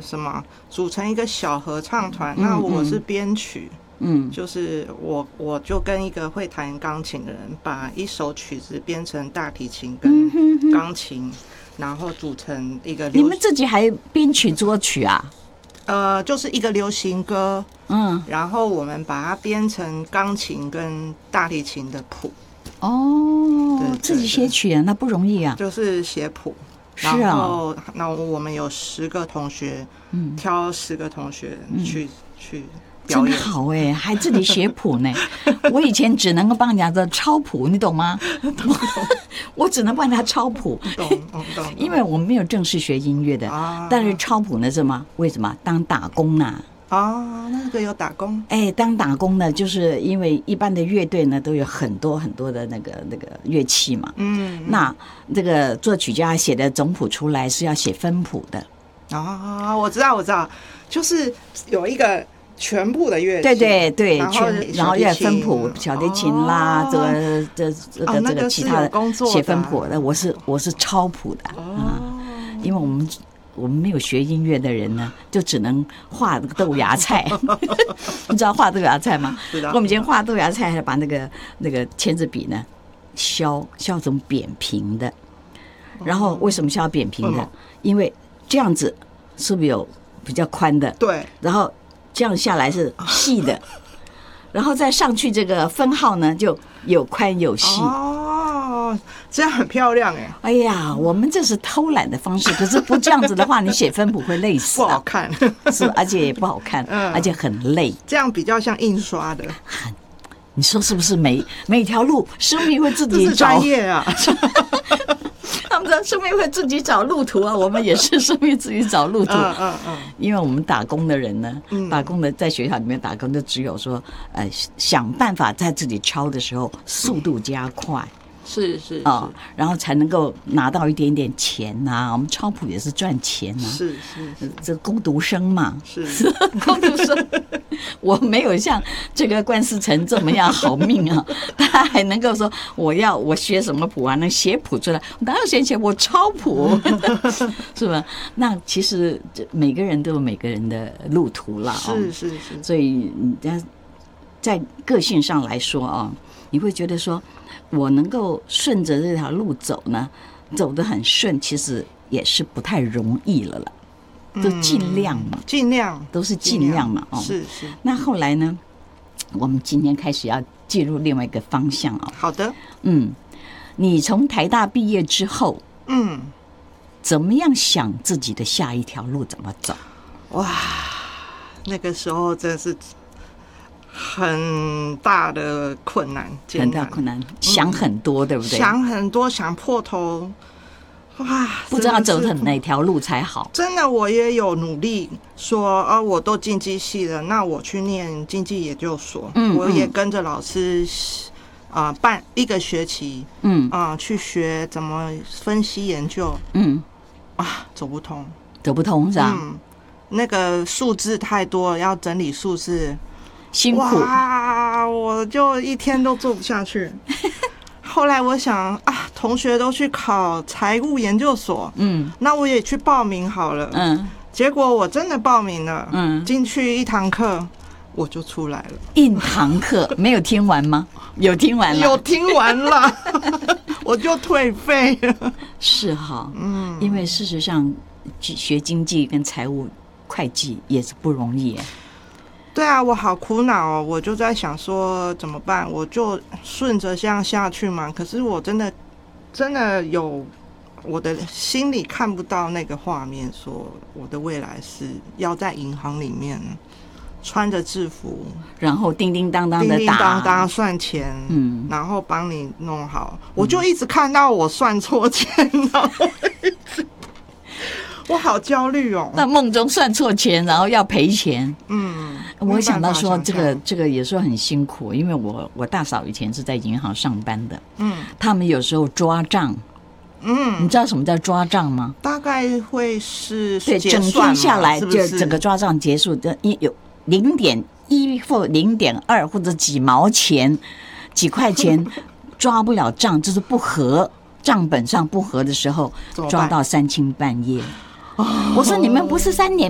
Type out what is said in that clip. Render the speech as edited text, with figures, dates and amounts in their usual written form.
什么组成一个小合唱团，那我是编曲。就是我就跟一个会弹钢琴的人，把一首曲子编成大提琴跟钢琴，然后组成一个你们自己还编曲作曲啊？ 就是一个流行歌，然后我们把它编成钢琴跟大提琴的谱。 哦，对，自己写曲啊，那不容易啊。 就是写谱， 是啊。 然后那我们有10个同学，挑10个同学去真好哎，还自己写谱呢。我以前只能够帮人家的抄谱，你懂吗？我只能帮人家抄谱， 懂。 因为我没有正式学音乐的，但是抄谱呢，是吗？为什么？当打工啊。 那个有打工。 当打工呢，就是因为一般的乐队呢都有很多很多的那个乐器嘛。那这个作曲家写的总谱出来是要写分谱的。 我知道，就是有一个全部的乐器， 对，然后要分谱，小提琴啦，这个其他的写分谱的，我是抄谱的因为我们没有学音乐的人呢，就只能画那个豆芽菜。你知道画豆芽菜吗？我们以前画豆芽菜，还把那个签字笔呢削成扁平的。然后为什么削扁平的？因为这样子是不是有比较宽的？对，然后这样下来是细的，然后再上去这个分号呢就有宽有细。 这样很漂亮哎呀，我们这是偷懒的方式，可是不这样子的话，你写分谱会累死， 不好看。 是，而且也不好看，而且很累。 这样比较像印刷的。 你说是不是？每条路生命会自己找， 这是专业啊。 他们说生命会自己找路途啊，我们也是生命自己找路途。因为我们打工的人呢，打工的在学校里面打工，就只有说想办法在自己抄的时候速度加快。 是然后才能够拿到一点点钱我们抄谱也是赚钱是这工读生嘛， 是工读生。我没有像这个冠思成这么样好命他还能够说我学什么谱能写谱出来，哪有写我抄谱。是吧？那其实每个人都有每个人的路途了是所以在个性上来说你会觉得说我能够顺着这条路走呢，走得很顺，其实也是不太容易了啦。都尽量嘛，都是尽量嘛。 是。 那后来呢，我们今天开始要进入另外一个方向好的。 你从台大毕业之后，怎么样想自己的下一条路怎么走？ 哇，那个时候真的是很大的困难， 很大困难，想很多，对不对？ 想很多，想破头，哇， 不知道走成哪条路才好。 真的，我也有努力说我都经济系了，那我去念经济研究所。我也跟着老师办1个学期，去学怎么分析研究。走不通是吧？那个数字太多了，要整理数字。 辛苦哇！我就一天都做不下去。后来我想同学都去考财务研究所，那我也去报名好了，结果我真的报名了，进去1堂课我就出来了。 1堂课没有听完吗？有听完了， 有听完了，我就退费了。 是哈，因为事实上学经济跟财务会计也是不容易。 对啊，我好苦恼我就在想说怎么办，我就顺着这样下去嘛。可是我真的有我的心里看不到那个画面，说我的未来是要在银行里面穿着制服， 然后叮叮当当的打， 叮叮当当算钱，然后帮你弄好。我就一直看到我算错钱，然后我好焦虑那梦中算错钱，然后要赔钱。我想到说这个也是很辛苦，因为我大嫂以前是在银行上班的，他们有时候抓账。你知道什么叫抓账吗？ 大概会是对，整天下来就整个抓账结束，有0.1或0.2或者几毛钱、几块钱抓不了账，就是不合账本上不合的时候，抓到3更半夜。我说你们不是3点